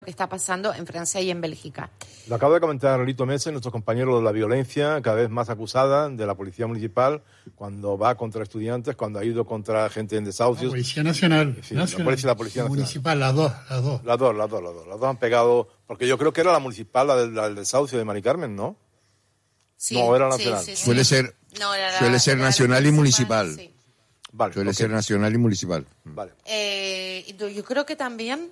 que está pasando en Francia y en Bélgica. Lo acabo de comentar Lito Mese, nuestro compañero de la violencia, cada vez más acusada de la Policía Municipal, cuando va contra estudiantes, cuando ha ido contra gente en desahucios. La Policía Nacional. Sí, la Policía Nacional. Municipal, las dos. Las dos han pegado, porque yo creo que era la municipal, la del desahucio de Mari Carmen, ¿no? Sí, no, era nacional. Sí. Suele ser nacional y municipal. Sí. Vale, Suele ser nacional y municipal. Vale. Yo creo que también,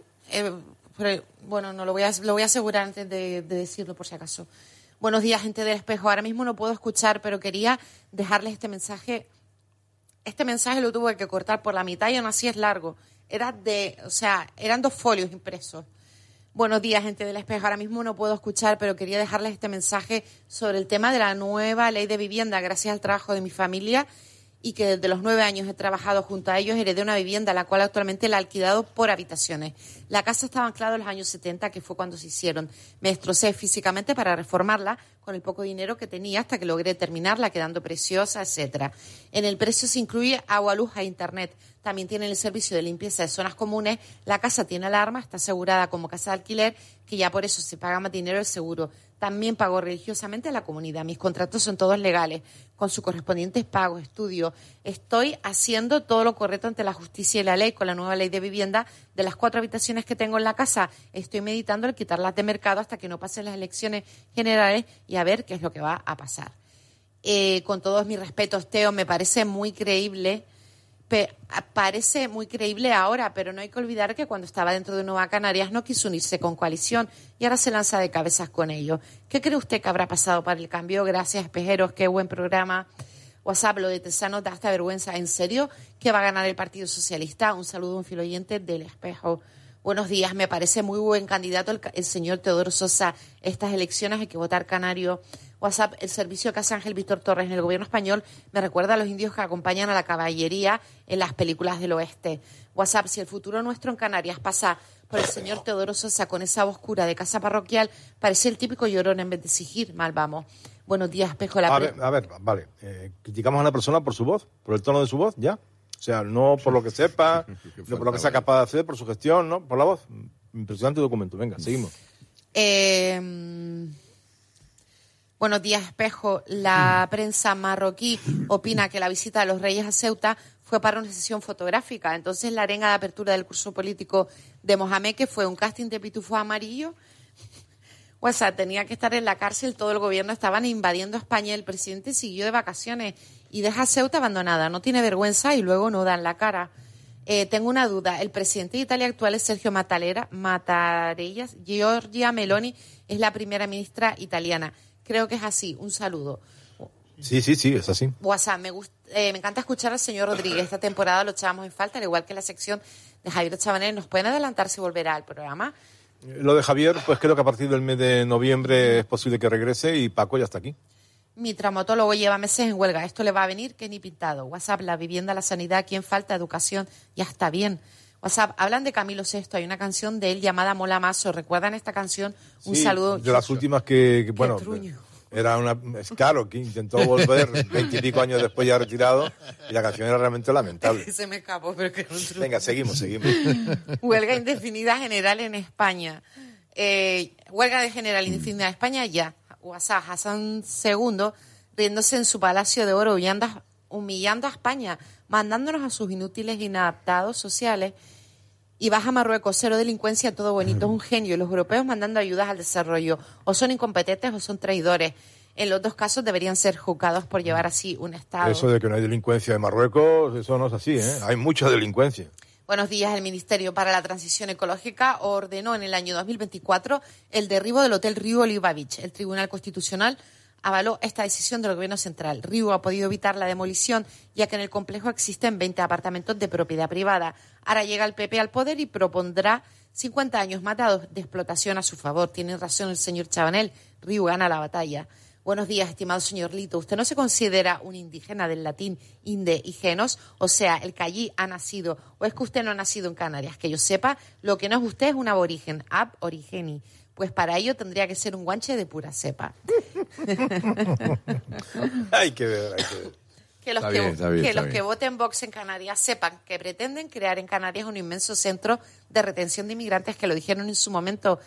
no lo voy a asegurar antes de decirlo por si acaso. Buenos días, gente del Espejo. Ahora mismo no puedo escuchar, pero quería dejarles este mensaje. Este mensaje lo tuve que cortar por la mitad y aún así es largo. Eran 2 folios impresos. Buenos días, gente del Espejo. Ahora mismo no puedo escuchar, pero quería dejarles este mensaje sobre el tema de la nueva ley de vivienda, gracias al trabajo de mi familia, y que desde los 9 años he trabajado junto a ellos, heredé una vivienda, la cual actualmente la he alquilado por habitaciones. La casa estaba anclada en los años 70, que fue cuando se hicieron. Me destrocé físicamente para reformarla con el poco dinero que tenía hasta que logré terminarla, quedando preciosa, etcétera. En el precio se incluye agua, luz e internet. También tienen el servicio de limpieza de zonas comunes. La casa tiene alarma, está asegurada como casa de alquiler, que ya por eso se paga más dinero el seguro. También pago religiosamente a la comunidad. Mis contratos son todos legales, con sus correspondientes pagos, estudios. Estoy haciendo todo lo correcto ante la justicia y la ley con la nueva ley de vivienda. De las 4 habitaciones que tengo en la casa, estoy meditando el quitarlas de mercado hasta que no pasen las elecciones generales y a ver qué es lo que va a pasar. Con todos mis respetos, Teo, me parece muy creíble. Parece muy creíble ahora, pero no hay que olvidar que cuando estaba dentro de Nueva Canarias no quiso unirse con Coalición y ahora se lanza de cabezas con ellos. ¿Qué cree usted que habrá pasado para el cambio? Gracias, Espejeros, qué buen programa. WhatsApp, lo de Tesano da hasta vergüenza. ¿En serio que va a ganar el Partido Socialista? Un saludo, un fiel oyente del Espejo. Buenos días, me parece muy buen candidato el señor Teodoro Sosa. Estas elecciones hay que votar canario. WhatsApp, el servicio que hace Ángel Víctor Torres en el gobierno español me recuerda a los indios que acompañan a la caballería en las películas del oeste. WhatsApp, si el futuro nuestro en Canarias pasa por el señor Teodoro Sosa con esa voz oscura de casa parroquial, parece el típico llorón en vez de exigir, mal vamos. Buenos días, Espejo. Vale. Criticamos a una persona por su voz, por el tono de su voz, ¿ya? O sea, no por lo que sepa, no por lo que sea capaz de hacer, por su gestión, ¿no? Por la voz. Impresionante documento. Venga, seguimos. Buenos días, Espejo. La prensa marroquí opina que la visita de los reyes a Ceuta fue para una sesión fotográfica. Entonces, la arenga de apertura del curso político de Mohamed, que fue un casting de pitufo amarillo. O sea, tenía que estar en la cárcel, todo el gobierno estaban invadiendo España, el presidente siguió de vacaciones y deja a Ceuta abandonada. No tiene vergüenza y luego no dan la cara. Tengo una duda. El presidente de Italia actual es Sergio Mattarella. Giorgia Meloni es la primera ministra italiana. Creo que es así. Un saludo. Sí, es así. WhatsApp, me encanta escuchar al señor Rodríguez. Esta temporada lo echábamos en falta, al igual que la sección de Javier Chabanel. ¿Nos pueden adelantar si volverá al programa? Lo de Javier, pues creo que a partir del mes de noviembre es posible que regrese y Paco ya está aquí. Mi traumatólogo lleva meses en huelga. Esto le va a venir que ni pintado. WhatsApp, la vivienda, la sanidad, ¿quién falta? Educación, ya está bien. WhatsApp, hablan de Camilo VI. Hay una canción de él llamada Mola Mazo. ¿Recuerdan esta canción? Un saludo. De las últimas que bueno, era es claro, que intentó volver 20 y pico años después ya retirado y la canción era realmente lamentable. Se me escapó, pero que no. Venga, seguimos. Huelga indefinida general en España. Huelga de general indefinida en España ya. WhatsApp, Hassan II, riéndose en su Palacio de Oro, humillando a España, mandándonos a sus inútiles inadaptados sociales. Y baja Marruecos, cero delincuencia, todo bonito, es un genio. Los europeos mandando ayudas al desarrollo. O son incompetentes o son traidores. En los dos casos deberían ser juzgados por llevar así un Estado. Eso de que no hay delincuencia en Marruecos, eso no es así, ¿eh? Hay mucha delincuencia. Buenos días. El Ministerio para la Transición Ecológica ordenó en el año 2024 el derribo del Hotel Riu Oliva Beach. El Tribunal Constitucional avaló esta decisión del Gobierno Central. Riu ha podido evitar la demolición, ya que en el complejo existen 20 apartamentos de propiedad privada. Ahora llega el PP al poder y propondrá 50 años más de explotación a su favor. Tiene razón el señor Chabanel. Riu gana la batalla. Buenos días, estimado señor Lito. ¿Usted no se considera un indígena del latín inde y genos? O sea, el que allí ha nacido. ¿O es que usted no ha nacido en Canarias? Que yo sepa, lo que no es usted es un aborigen, ab origeni. Pues para ello tendría que ser un guanche de pura cepa. Hay que ver. Que los que voten Vox en Canarias sepan que pretenden crear en Canarias un inmenso centro de retención de inmigrantes, que lo dijeron en su momento